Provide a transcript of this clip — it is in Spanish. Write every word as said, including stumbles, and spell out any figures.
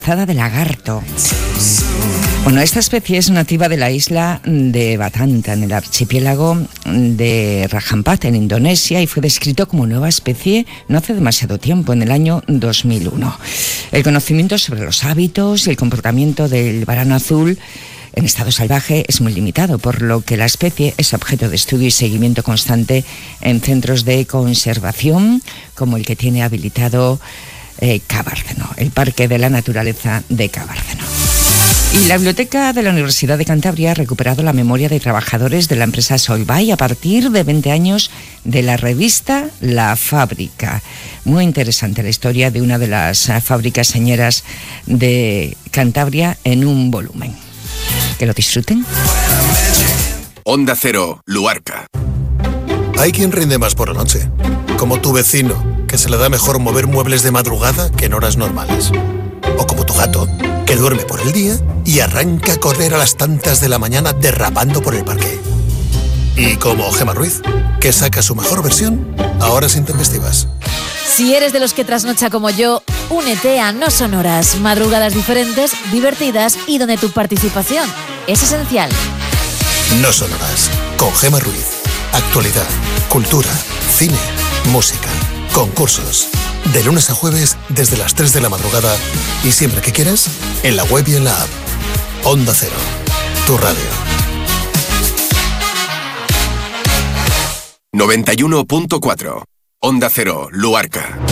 Zada de lagarto. Bueno, esta especie es nativa de la isla de Batanta, en el archipiélago de Rajampat, en Indonesia, y fue descrito como nueva especie no hace demasiado tiempo, en el año dos mil uno. El conocimiento sobre los hábitos y el comportamiento del varano azul en estado salvaje es muy limitado, por lo que la especie es objeto de estudio y seguimiento constante en centros de conservación, como el que tiene habilitado Eh, Cabárceno, el Parque de la Naturaleza de Cabárceno. Y la Biblioteca de la Universidad de Cantabria ha recuperado la memoria de trabajadores de la empresa Solvay a partir de veinte años de la revista La Fábrica. Muy interesante la historia de una de las fábricas señeras de Cantabria en un volumen. Que lo disfruten. Onda Cero, Luarca. Hay quien rinde más por la noche, como tu vecino, que se le da mejor mover muebles de madrugada que en horas normales. O como tu gato, que duerme por el día y arranca a correr a las tantas de la mañana derrapando por el parque. Y como Gemma Ruiz, que saca su mejor versión a horas intempestivas. Si eres de los que trasnocha como yo, únete a No Sonoras, madrugadas diferentes, divertidas y donde tu participación es esencial. No Sonoras, con Gemma Ruiz. Actualidad, cultura, cine, música, concursos. De lunes a jueves desde las tres de la madrugada y siempre que quieras, en la web y en la app. Onda Cero, tu radio. noventa y uno punto cuatro. Onda Cero, Luarca.